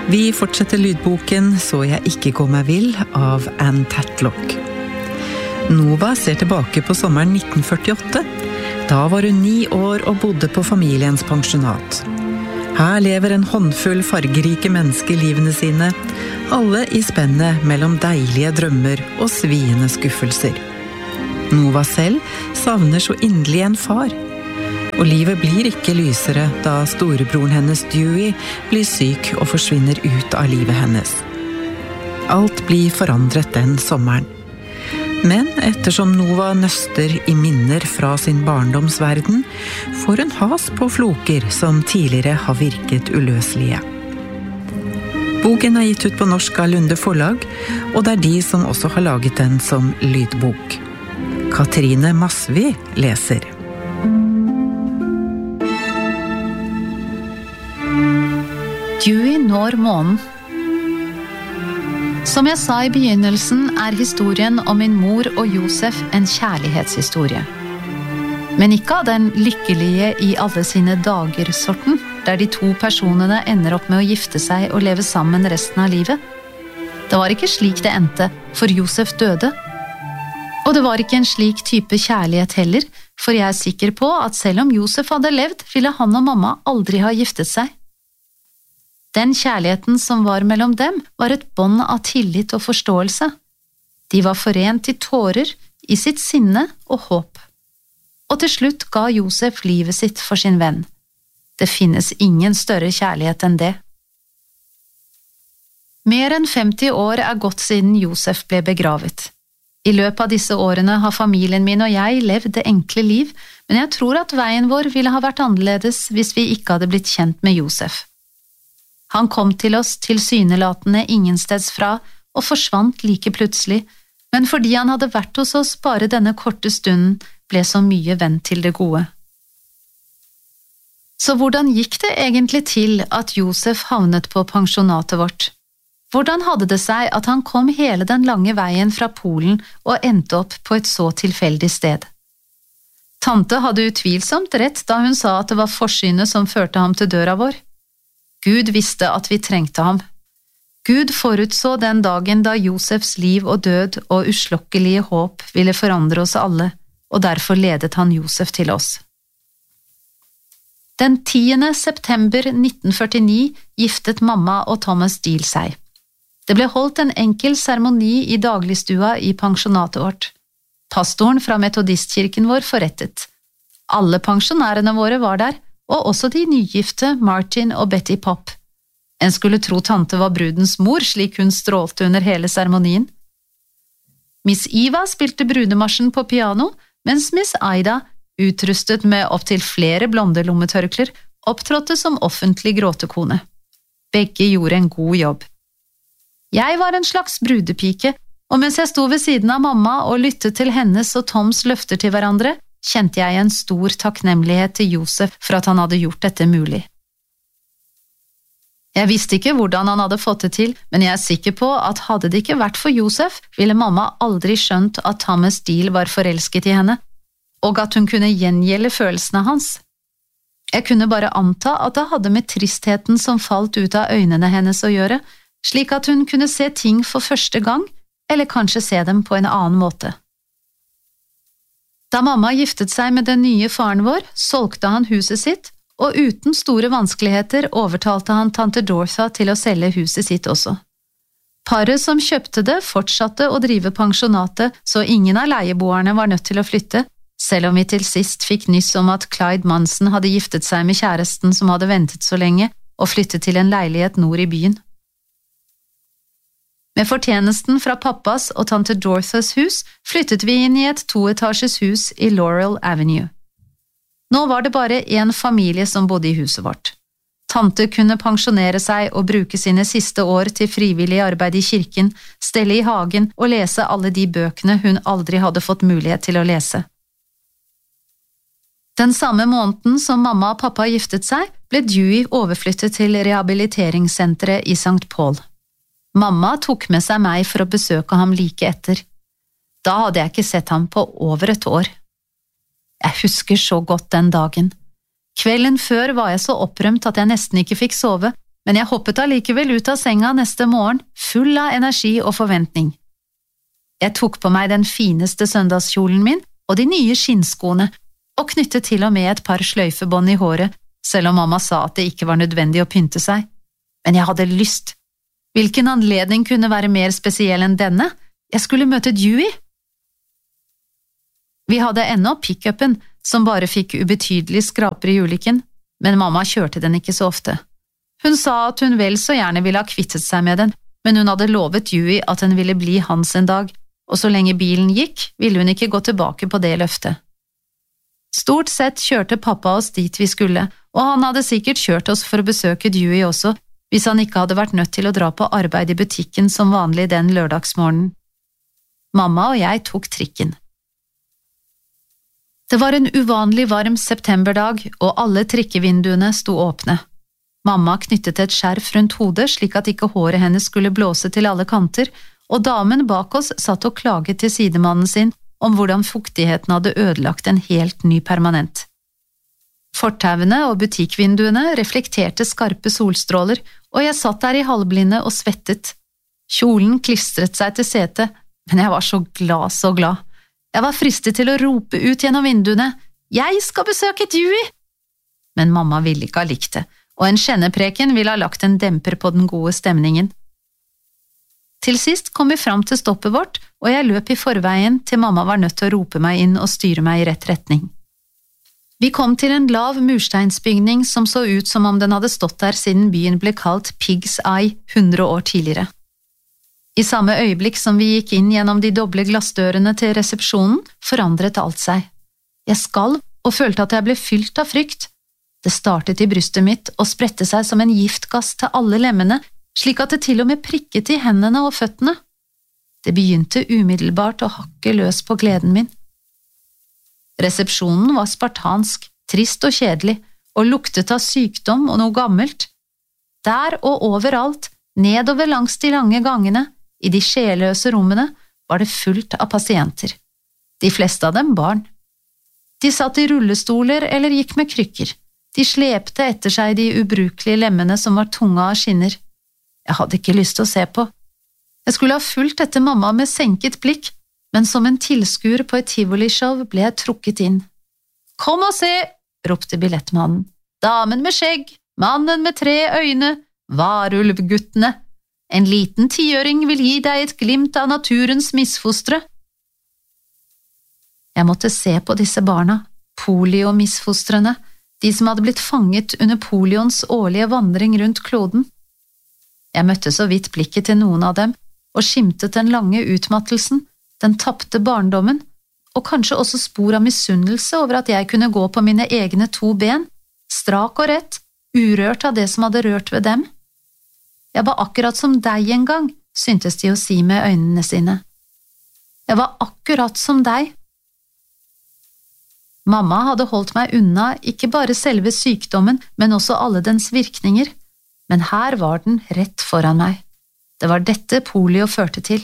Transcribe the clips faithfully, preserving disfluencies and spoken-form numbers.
Vi fortsetter lydboken «Så jeg ikke går meg vill» av Anne Tatlock. Nova ser tilbake på sommeren nitten førtiåtte. Da var hun ni år og bodde på familiens pensjonat. Her lever en håndfull fargerike mennesker livene sine, alle i spennet mellom deilige drømmer og sviende skuffelser. Nova selv savner så inderlig en far. Og livet blir ikke lysere da storebroren hennes Dewey blir syk og forsvinner ut av livet hennes. Alt blir forandret den sommeren. Men ettersom Nova nøster i minner fra sin barndomsverden, får hun has på floker som tidligere har virket uløselige. Boken er gitt ut på norsk av Lunde forlag, og det er de som også har laget den som lydbok. Katrine Masvi leser. Dewey når månen. Som jeg sa i begynnelsen er historien om min mor og Josef en kjærlighetshistorie. Men ikke av den lykkelige i alle sine dager-sorten, der de to personene ender opp med å gifte seg og leve sammen resten av livet. Det var ikke slik det endte, for Josef døde. Og det var ikke en slik type kjærlighet heller, for jeg er sikker på at selv om Josef hadde levd, ville han og mamma aldri ha giftet seg. Den kjærligheten som var mellom dem var et bånd av tillit og forståelse. De var forent i tårer, i sitt sinne og håp. Og til slutt ga Josef livet sitt for sin venn. Det finnes ingen større kjærlighet enn det. Mer enn femti år er gått siden Josef ble begravet. I løpet av disse årene har familien min og jeg levd det enkle liv, men jeg tror at veien vår ville ha vært annerledes hvis vi ikke hadde blitt kjent med Josef. Han kom til oss tilsynelatende ingensteds fra og forsvant like plutselig, men fordi han hadde vært hos oss bare denne korte stunden, ble så mye venn til det gode. Så hvordan gikk det egentlig til at Josef havnet på pensjonatet vårt? Hvordan hadde det seg at han kom hele den lange veien fra Polen og endte opp på et så tilfeldig sted? Tante hadde utvilsomt rett da hun sa at det var forsynet som førte ham til døra vår. Gud visste at vi trengte ham. Gud forutså den dagen da Josefs liv og død og uslukkelige håp ville forandre oss alle, og derfor ledet han Josef til oss. Den tiende september nitten førtini giftet mamma og Thomas Deal seg. Det ble holdt en enkel seremoni i dagligstua i pensjonatet vårt. Pastoren fra metodistkirken vår forrettet. Alle pensjonærene våre var der, og også de nygifte Martin og Betty Pop. En skulle tro tante var brudens mor, slik hun strålte under hele seremonien. Miss Eva spilte brudemarsjen på piano, mens Miss Aida, utrustet med opptil flere blonde lommetørkler, opptrådte som offentlig gråtekone. Begge gjorde en god jobb. Jeg var en slags brudepike, og mens jeg sto ved siden av mamma og lyttet til hennes og Toms løfter til hverandre, kjente jeg en stor takknemlighet til Josef for at han hadde gjort dette mulig. Jeg visste ikke hvordan han hadde fått det til, men jeg er sikker på at hadde det ikke vært for Josef, ville mamma aldri skjønt at Thomas Deal var forelsket i henne, og at hun kunne gjengjelde følelsene hans. Jeg kunne bare anta at det hadde med tristheten som falt ut av øynene hennes å gjøre, slik at hun kunne se ting for første gang, eller kanskje se dem på en annen måte. Da mamma giftet seg med den nye faren vår, solgte han huset sitt, og uten store vanskeligheter overtalte han tante Dorotha til å selge huset sitt også. Paret som kjøpte det fortsatte å drive pensjonatet, så ingen av leieboerne var nødt til å flytte, selv om vi til sist fikk nyss om at Clyde Manson hadde giftet seg med kjæresten som hadde ventet så lenge, og flyttet til en leilighet nord i byen. Med fortjenesten fra pappas og tante Dorothas hus flyttet vi inn i et toetasjes hus i Laurel Avenue. Nå var det bare en familie som bodde i huset vårt. Tante kunne pensjonere seg og bruke sine siste år til frivillig arbeid i kirken, stelle i hagen og lese alle de bøkene hun aldri hadde fått mulighet til å lese. Den samme måneden som mamma og pappa giftet seg, ble Dewey overflyttet til rehabiliteringssenteret i Sankt Paul. Mamma tok med seg meg for å besøke ham like etter. Da hadde jeg ikke sett ham på over et år. Jeg husker så godt den dagen. Kvelden før var jeg så opprømt at jeg nesten ikke fikk sove, men jeg hoppet allikevel ut av senga neste morgen, full av energi og forventning. Jeg tok på meg den fineste søndagskjolen min og de nye skinnskoene, og knyttet til og med et par sløyfebånd i håret, selv om mamma sa at det ikke var nødvendig å pynte seg. Men jeg hadde lyst. Hvilken anledning kunne være mer spesiell enn denne? Jeg skulle møte Dewey. Vi hadde ennå pick-upen, som bare fikk ubetydelige skraper i ulykken, men mamma kjørte den ikke så ofte. Hun sa at hun vel så gjerne ville ha kvittet seg med den, men hun hadde lovet Dewey at den ville bli hans en dag, og så lenge bilen gikk, ville hun ikke gå tilbake på det løftet. Stort sett kjørte pappa oss dit vi skulle, og han hadde sikkert kjørt oss for å besøke Dewey også, hvis han ikke hadde vært nødt til å dra på arbeid i butikken som vanlig den lørdagsmorgenen. Mamma og jeg tok trikken. Det var en uvanlig varm septemberdag, og alle trikkevinduene sto åpne. Mamma knyttet et skjerf rundt hodet slik at ikke håret hennes skulle blåse til alle kanter, og damen bak oss satt og klaget til sidemannen sin om hvordan fuktigheten hadde ødelagt en helt ny permanent. Fortauene og butikkvinduene reflekterte skarpe solstråler, og jeg satt der i halvblinde og svettet. Kjolen klistret seg til setet, men jeg var så glad, så glad. Jeg var fristet til å rope ut gjennom vinduene, «Jeg skal besøke Dewey!» Men mamma ville ikke ha likt det, og en kjennepreken ville ha lagt en demper på den gode stemningen. Til sist kom vi fram til stoppet vårt, og jeg løp i forveien til mamma var nødt til å rope meg inn og styre meg i rett retning. Vi kom til en lav mursteinsbygning som så ut som om den hadde stått der siden byen ble kalt Pig's Eye hundre år tidligere. I samme øyeblikk som vi gikk inn gjennom de doble glassdørene til resepsjonen, forandret alt seg. Jeg skalv og følte at jeg ble fylt av frykt. Det startet i brystet mitt og spredte seg som en giftgass til alle lemmene, slik at det til og med prikket i hendene og føttene. Det begynte umiddelbart å hakke løs på gleden min. Resepsjonen var spartansk, trist og kjedelig, og luktet av sykdom og noe gammelt. Der og overalt, nedover langs de lange gangene, i de sjelløse rommene, var det fullt av pasienter. De fleste av dem barn. De satt i rullestoler eller gikk med krykker. De slepte etter seg de ubrukelige lemmene som var tunga av skinner. Jeg hadde ikke lyst til å se på. Jeg skulle ha fulgt etter mamma med senket blikk, men som en tilskuer på et tivolishow ble jeg trukket inn. «Kom og se!» ropte billettmannen. «Damen med skjegg, mannen med tre øyne, varulvguttene. En liten tiøring vil gi deg et glimt av naturens misfostre.» Jeg måtte se på disse barna, polio-misfostrene, de som hadde blitt fanget under polions årlige vandring rundt kloden. Jeg møtte så vidt blikket til noen av dem, og skimtet den lange utmattelsen, den tappte barndommen, og kanskje også spor av misunnelse over at jeg kunne gå på mine egne to ben, strak og rett, urørt av det som hadde rørt ved dem. Jeg var akkurat som deg en gang, syntes de å si med øynene sine. Jeg var akkurat som deg. Mamma hadde holdt meg unna ikke bare selve sykdommen, men også alle dens virkninger. Men her var den rett foran meg. Det var dette polio førte til.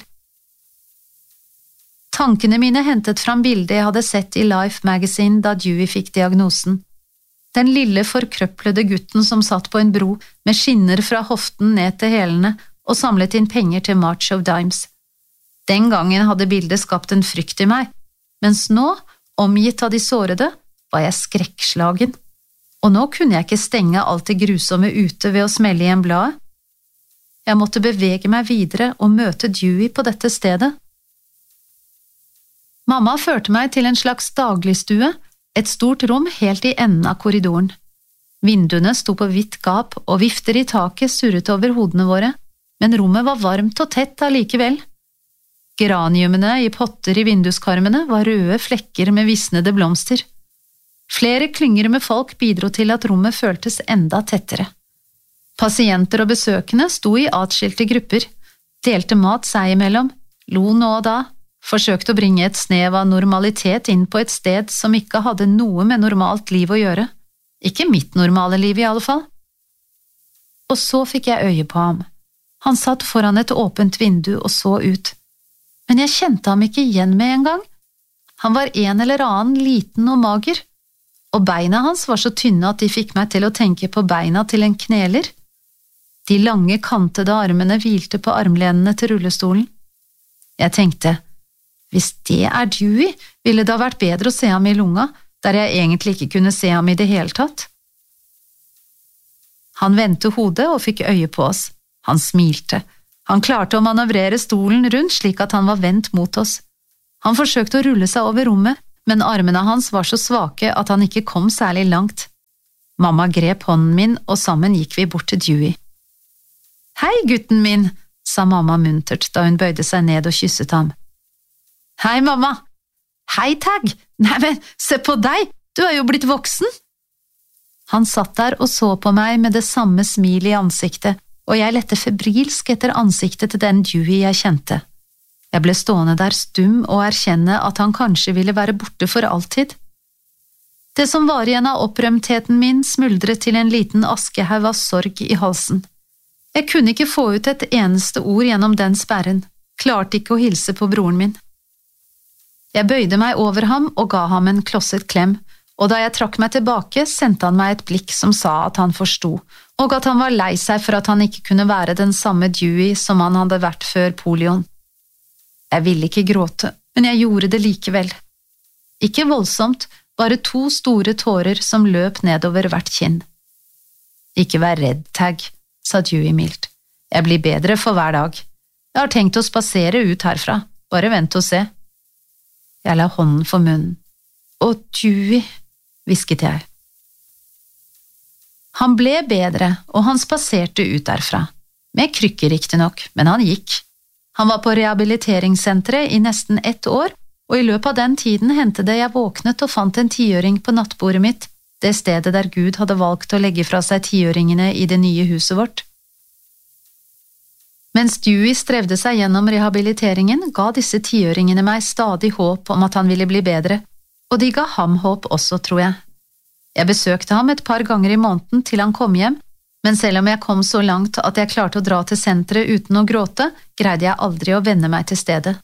Tankene mine hentet fram bildet jeg hadde sett i Life Magazine da Dewey fikk diagnosen. Den lille forkrøplede gutten som satt på en bro med skinner fra hoften ned til hælene og samlet inn penger til March of Dimes. Den gangen hadde bildet skapt en frykt i meg, mens nå, omgitt av de sårede, var jeg skrekkslagen. Og nå kunne jeg ikke stenge alt det grusomme ute ved å smelle igjen bladet. Jeg måtte bevege meg videre og møte Dewey på dette stedet. Mamma førte meg til en slags dagligstue, et stort rom helt i enden av korridoren. Vinduene sto på vidt gap, og vifter i taket surret over hodene våre, men rommet var varmt og tett allikevel. Geraniumene i potter i vinduskarmene var røde flekker med visnede blomster. Flere klynger med folk bidro til at rommet føltes enda tettere. Pasienter og besøkende sto i atskilte grupper, delte mat seg imellom, lo nå og da, forsøkte å bringe et snev av normalitet inn på et sted som ikke hadde noe med normalt liv å gjøre. Ikke mitt normale liv i alle fall. Og så fikk jeg øye på ham. Han satt foran et åpent vindu og så ut. Men jeg kjente ham ikke igjen med en gang. Han var en eller annen liten og mager, og beina hans var så tynne at de fikk meg til å tenke på beina til en kneler. De lange, kantede armene hvilte på armlenene til rullestolen. Jeg tenkte, hvis det er Dewey, ville det ha vært bedre å se ham i lunga, der jeg egentlig ikke kunne se ham i det hele tatt. Han vendte hodet og fikk øye på oss. Han smilte. Han klarte å manøvrere stolen rundt slik at han var vendt mot oss. Han forsøkte å rulle seg over rommet, men armene hans var så svake at han ikke kom særlig langt. Mamma grep hånden min, og sammen gikk vi bort til Dewey. «Hei, gutten min», sa mamma muntert da hun bøyde seg ned og kysset ham. «Hei, mamma!» «Hei, Tag! Nei, men se på deg! Du er jo blitt voksen!» Han satt der og så på meg med det samme smil i ansiktet, og jeg lette febrilsk etter ansiktet til den Dewey jeg kjente. Jeg ble stående der stum og erkjenne at han kanskje ville være borte for alltid. Det som var igjen av opprømtheten min smuldret til en liten askehaug av sorg i halsen. Jeg kunne ikke få ut et eneste ord gjennom den sperren, klarte ikke å hilse på broren min. Jeg bøyde meg over ham og ga ham en klosset klem, og da jeg trakk meg tilbake, sendte han meg et blikk som sa at han forsto, og at han var lei seg for at han ikke kunne være den samme Dewey som han hadde vært før polioen. Jeg ville ikke gråte, men jeg gjorde det likevel. Ikke voldsomt, bare to store tårer som løp nedover hvert kinn. «Ikke vær redd, Tag», sa Dewey mildt. «Jeg blir bedre for hver dag. Jeg har tenkt å spasere ut herfra, bare vent og se.» Jeg la hånden for munnen. «Å, Dewey», hvisket jeg. Han ble bedre, og han spaserte ut derfra. Med krykker riktig nok, men han gikk. Han var på rehabiliteringssenteret i nesten ett år, og i løpet av den tiden hendte det jeg våknet og fant en tiøring på nattbordet mitt, det stedet der Gud hadde valgt å legge fra seg tiøringene i det nye huset vårt. Mens Dewey strevde seg gjennom rehabiliteringen, ga disse tiøringene meg stadig håp om at han ville bli bedre, og de ga ham håp også, tror jeg. Jeg besøkte ham et par ganger i måneden til han kom hjem, men selv om jeg kom så langt at jeg klarte å dra til senteret uten å gråte, greide jeg aldri å vende meg til stedet.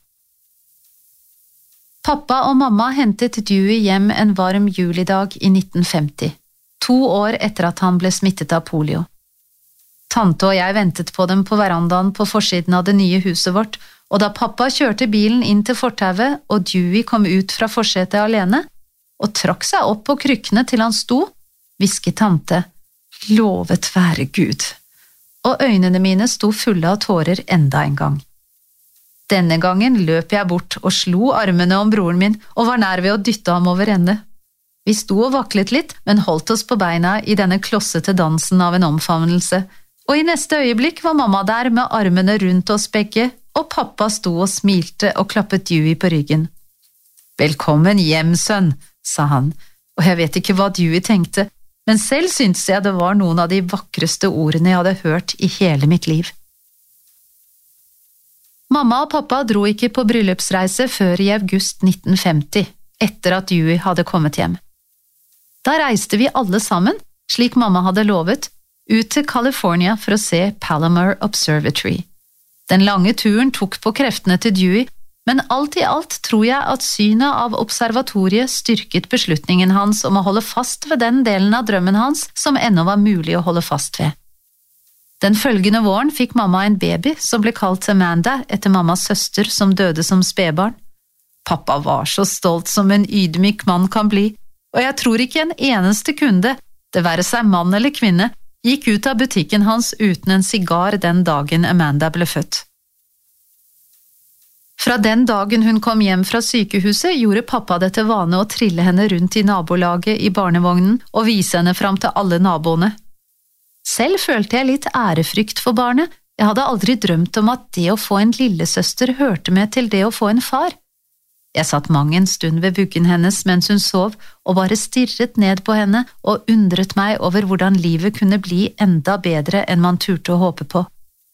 Pappa og mamma hentet Dewey hjem en varm julidag i nitten femti, to år etter at han ble smittet av polio. Tante og jeg ventet på dem på verandaen på forsiden av det nye huset vårt, og da pappa kjørte bilen inn til fortauet og Dewey kom ut fra forsetet alene, og trakk seg opp på krykkene til han sto, hvisket tante, «Lovet være Gud», og øynene mine sto fulle av tårer enda en gang. Denne gangen løp jeg bort og slo armene om broren min og var nær ved å dytte ham over ende. Vi sto og vaklet litt, men holdt oss på beina i denne klossete dansen av en omfavnelse, og i neste øyeblikk var mamma der med armene rundt oss begge, og pappa sto og smilte og klappet Dewey på ryggen. «Velkommen hjem, sønn», sa han, og jeg vet ikke hva Dewey tenkte, men selv syntes jeg det var noen av de vakreste ordene jeg hadde hørt i hele mitt liv. Mamma og pappa dro ikke på bryllupsreise før i august nitten femti, etter at Dewey hadde kommet hjem. Da reiste vi alle sammen, slik mamma hadde lovet, ut til California for å se Palomar Observatory. Den lange turen tok på kreftene til Dewey, men alt i alt tror jeg at synet av observatoriet styrket beslutningen hans om å holde fast ved den delen av drømmen hans som ennå var mulig å holde fast ved. Den følgende våren fikk mamma en baby som ble kalt Amanda etter mammas søster som døde som spedbarn. Pappa var så stolt som en ydmyk mann kan bli, og jeg tror ikke en eneste kunde, det være seg mann eller kvinne, gikk ut av butikken hans uten en sigar den dagen Amanda ble født. Fra den dagen hun kom hjem fra sykehuset, gjorde pappa det til vane å trille henne rundt i nabolaget i barnevognen og vise henne fram til alle naboene. Selv følte jeg litt ærefrykt for barnet. Jeg hadde aldri drømt om at det å få en lillesøster hørte med til det å få en far. Jeg satt mang en stund ved vuggen hennes mens hun sov, og bare stirret ned på henne og undret meg over hvordan livet kunne bli enda bedre enn man turte å håpe på.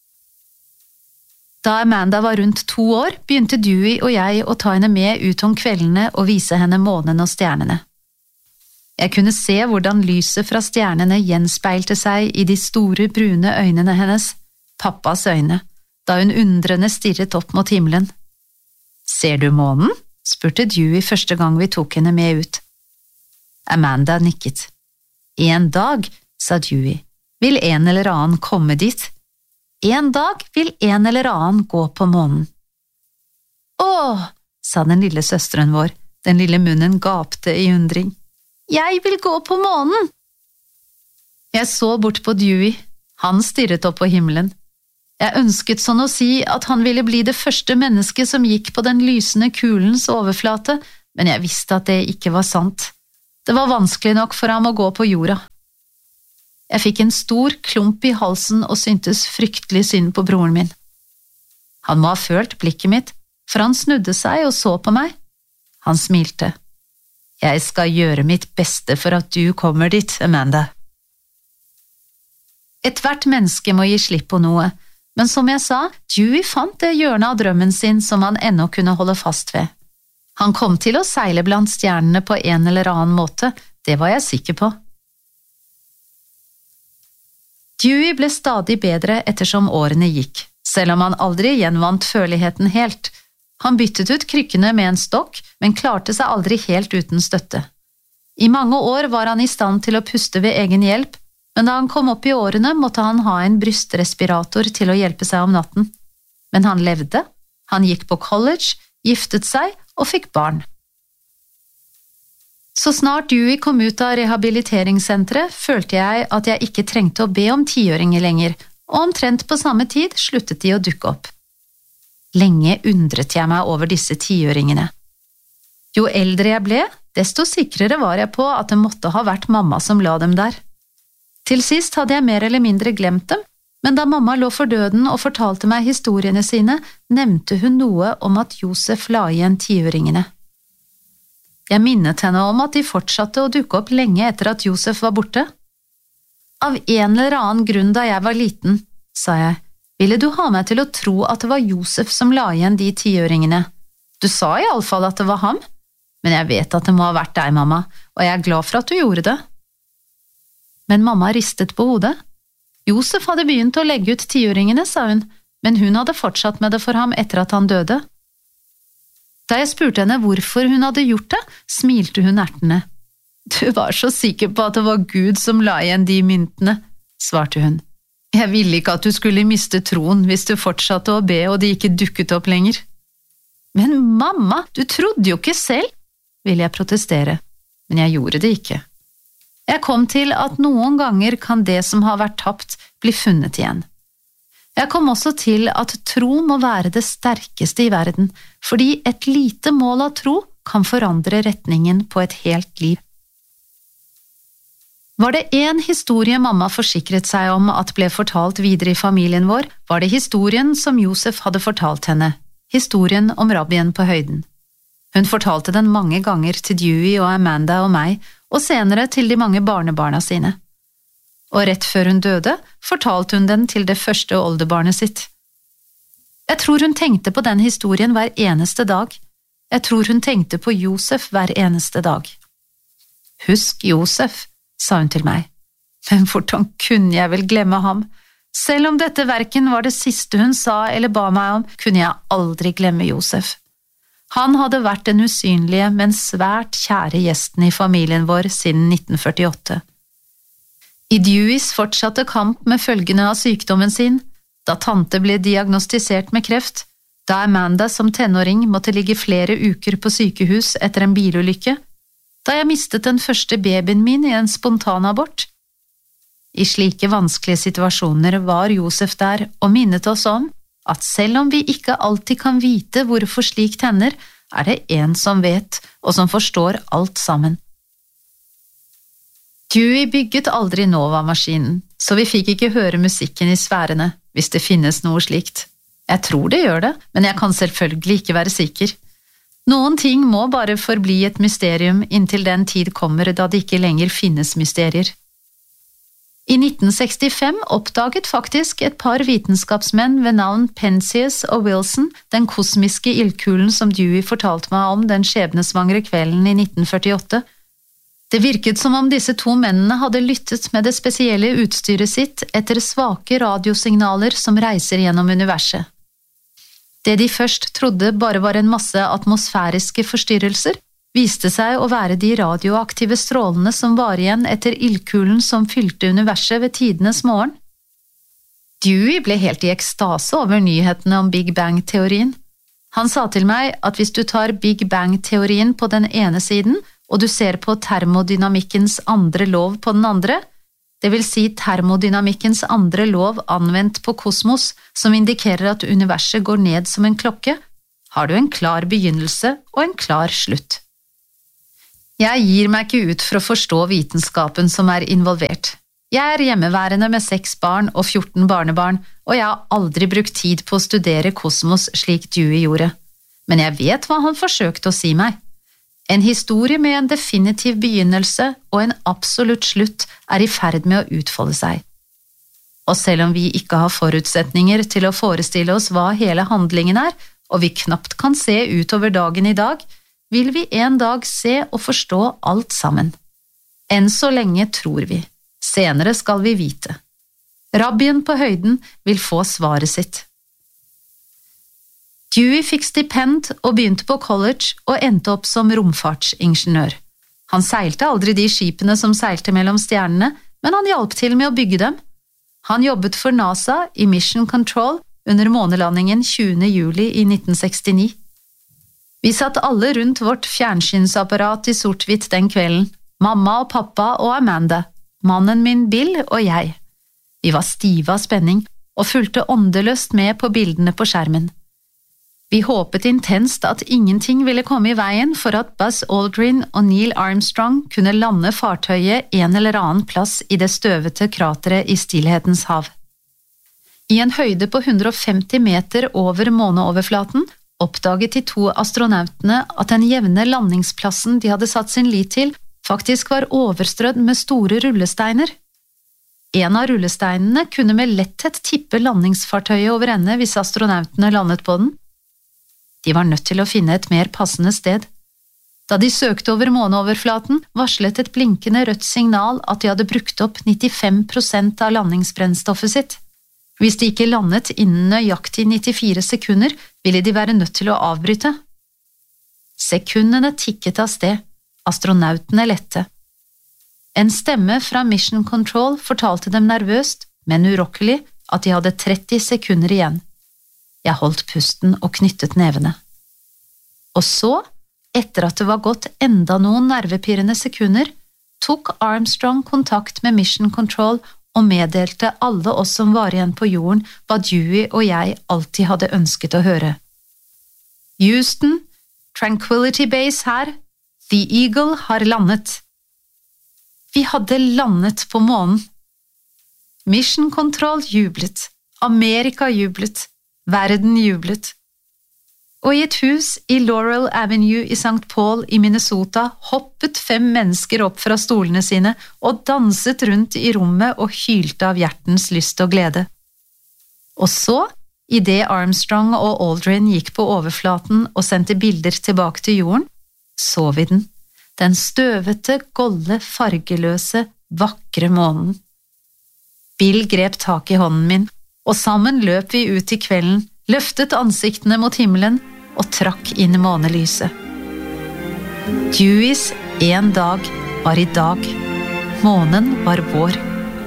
Da Amanda var rundt to år, begynte Dewey og jeg å ta henne med ut om kveldene og vise henne månen og stjernene. Jeg kunne se hvordan lyset fra stjernene gjenspeilte seg i de store brune øynene hennes, pappas øyne, da hun undrende stirret opp mot himmelen. «Ser du månen?» spurte Dewey første gang vi tok henne med ut. Amanda nikket. «En dag», sa Dewey, «vil en eller annen komme dit. en dag vil en eller annen gå på månen. Åh, sa den lille søsteren vår, den lille munnen gapte i undring. Jeg vil gå på månen! Jeg så bort på Dewey, han stirret opp på himmelen. Jeg ønsket sånn å si at han ville bli det første mennesket som gikk på den lysende kulens overflate, men jeg visste at det ikke var sant. Det var vanskelig nok for ham å gå på jorda. Jeg fikk en stor klump i halsen og syntes fryktelig synd på broren min. Han må ha følt blikket mitt, for han snudde seg og så på meg. Han smilte. Jeg skal gjøre mitt beste for at du kommer dit, Amanda. Et hvert menneske må gi slipp på noe, men som jeg sa, Dewey fant det hjørnet av drømmen sin som han ennå kunne holde fast ved. Han kom til å seile blant stjernene på en eller annen måte, det var jeg sikker på. Dewey ble stadig bedre ettersom årene gikk, selv om han aldri gjenvant føleligheten helt. Han byttet ut krykkene med en stokk, men klarte seg aldri helt uten støtte. I mange år var han i stand til å puste ved egen hjelp, men da han kom opp i årene måtte han ha en brystrespirator til å hjelpe seg om natten. Men han levde, han gikk på college, giftet seg og fikk barn. Så snart Dewey kom ut av rehabiliteringssenteret, følte jeg at jeg ikke trengte å be om tiøringer lenger, og omtrent på samme tid sluttet de å dukke opp. Lenge undret jeg meg over disse tiøringene. Jo eldre jeg ble, desto sikrere var jeg på at det måtte ha vært mamma som la dem der. Til sist hadde jeg mer eller mindre glemt dem, men da mamma lå for døden og fortalte meg historiene sine, nevnte hun noe om at Josef la igjen tiøringene. Jeg minnet henne om at de fortsatte å dukke opp lenge etter at Josef var borte. Av en eller annen grunn da jeg var liten, sa jeg, ville du ha meg til å tro at det var Josef som la igjen de tiøringene. Du sa i alle fall at det var ham, men jeg vet at det må ha vært deg, mamma, og jeg er glad for at du gjorde det. Men mamma ristet på hodet. Josef hadde begynt å legge ut tiøringene, sa hun, men hun hadde fortsatt med det for ham etter at han døde. Da jeg spurte henne hvorfor hun hadde gjort det, smilte hun ertende. Du var så sikker på at det var Gud som la igjen de myntene, svarte hun. Jeg ville ikke at du skulle miste troen hvis du fortsatte å be og de ikke dukket opp lenger. Men mamma, du trodde jo ikke selv, ville jeg protestere, men jeg gjorde det ikke. Jeg kom til at noen ganger kan det som har vært tapt bli funnet igjen. Jeg kom også til at tro må være det sterkeste i verden, fordi et lite mål av tro kan forandre retningen på et helt liv. Var det en historie mamma forsikret seg om at ble fortalt videre i familien vår, var det historien som Josef hadde fortalt henne, historien om rabbien på høyden. Hun fortalte den mange ganger til Dewey og Amanda og meg, og senere til de mange barnebarna sine. Og rett før hun døde, fortalte hun den til det første oldebarnet sitt. Jeg tror hun tenkte på den historien hver eneste dag. Jeg tror hun tenkte på Josef hver eneste dag. Husk Josef, sa hun til meg. Men hvordan kunne jeg vel glemme ham? Selv om dette verken var det siste hun sa eller ba meg om, kunne jeg aldri glemme Josef. Han hadde vært den usynlige, men svært kjære gjesten i familien vår siden nitten førtiåtte. I Deweys fortsatte kamp med følgene av sykdommen sin, da tante ble diagnostisert med kreft, da Amanda som tenåring måtte ligge flere uker på sykehus etter en bilulykke, da jeg mistet den første babyen min i en spontanabort. I slike vanskelige situasjoner var Josef der og minnet oss om at selv om vi ikke alltid kan vite hvorfor slikt hender, er det en som vet, og som forstår alt sammen. Dewey bygget aldri Nova-maskinen, så vi fikk ikke høre musikken i sfærene, hvis det finnes noe slikt. Jeg tror det gjør det, men jeg kan selvfølgelig ikke være sikker. Noen ting må bare forbli et mysterium inntil den tid kommer da det ikke lenger finnes mysterier. I nitten sekstifem oppdaget faktisk et par vitenskapsmenn ved navn Penzias og Wilson den kosmiske ildkulen som Dewey fortalte meg om den skjebnesvangre kvelden i nitten førtiåtte. Det virket som om disse to mennene hadde lyttet med det spesielle utstyret sitt etter svake radiosignaler som reiser gjennom universet. Det de først trodde bare var en masse atmosfæriske forstyrrelser, viste seg å være de radioaktive strålene som var igjen etter ildkulen som fylte universet ved tidenes morgen. Dewey ble helt i ekstase over nyhetene om Big Bang-teorien. Han sa til meg at hvis du tar Big Bang-teorien på den ene siden, og du ser på termodynamikkens andre lov på den andre, det vil si termodynamikkens andre lov anvendt på kosmos, som indikerer at universet går ned som en klokke, har du en klar begynnelse og en klar slutt. Jeg gir meg ikke ut for å forstå vitenskapen som er involvert. Jeg er hjemmeværende med seks barn og fjorten barnebarn, og jeg har aldri brukt tid på å studere kosmos slik Dewey gjorde. Men jeg vet hva han forsøkte å si meg. En historie med en definitiv begynnelse og en absolutt slutt er i ferd med å utfolde seg. Og selv om vi ikke har forutsetninger til å forestille oss hva hele handlingen er, og vi knapt kan se utover dagen i dag, vil vi en dag se og forstå alt sammen. Enn så lenge tror vi. Senere skal vi vite. Rabbien på høyden vil få svaret sitt. Dewey fikk stipend og begynte på college og endte opp som romfartsingeniør. Han seilte aldri de skipene som seilte mellom stjernene, men han hjalp til med å bygge dem. Han jobbet for NASA i Mission Control under månelandingen tjuende juli i nitten sekstini. Vi satt alle rundt vårt fjernsynsapparat i sort-hvitt den kvelden, mamma og pappa og Amanda, mannen min Bill og jeg. Vi var stive av spenning og fulgte åndeløst med på bildene på skjermen. Vi håpet intenst at ingenting ville komme i veien for at Buzz Aldrin og Neil Armstrong kunne lande fartøyet en eller annen plass i det støvete krateret i Stillhetens hav. I en høyde på hundre og femti meter over måneoverflaten oppdaget de to astronautene at den jevne landingsplassen de hadde satt sin lit til faktisk var overstrødd med store rullesteiner. En av rullesteinene kunne med letthet tippe landingsfartøyet over ende hvis astronautene landet på den. De var nødt til å finne et mer passende sted. Da de søkte over måneoverflaten, varslet et blinkende rødt signal at de hadde brukt opp nittifem prosent av landingsbrennstoffet sitt. Hvis de ikke landet innen nøyaktig nittifire sekunder, ville de være nødt til å avbryte. Sekundene tikket av sted. Astronautene lette. En stemme fra Mission Control fortalte dem nervøst, men urokkelig, at de hadde tretti sekunder igjen. Jeg holdt pusten og knyttet nevene. Og så, etter at det var gått enda noen nervepirrende sekunder, tok Armstrong kontakt med Mission Control og meddelte alle oss som var igjen på jorden hva Dewey og jeg alltid hadde ønsket å høre. Houston, Tranquility Base her, The Eagle har landet. Vi hadde landet på månen. Mission Control jublet. Amerika jublet. Verden jublet. Og i et hus i Laurel Avenue i Saint Paul i Minnesota hoppet fem mennesker opp fra stolene sine og danset rundt i rommet og hylte av hjertens lyst og glede. Og så, i det Armstrong og Aldrin gikk på overflaten og sendte bilder tilbake til jorden, så vi den, den støvete, golde, fargeløse, vakre månen. Bill grep tak i hånden min, og sammen løp vi ut i kvelden, løftet ansiktene mot himmelen og trakk inn månelyset. Deweys en dag var i dag. Månen var vår.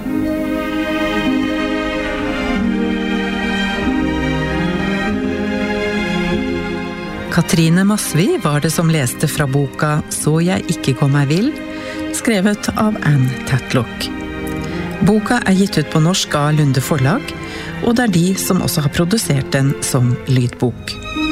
Katrine Masvi var det som leste fra boka «Så jeg ikke kom meg vil», skrevet av Anne Tatlock. Boka er gitt ut på norsk av Lunde Forlag, og det er de som også har produsert den som lydbok.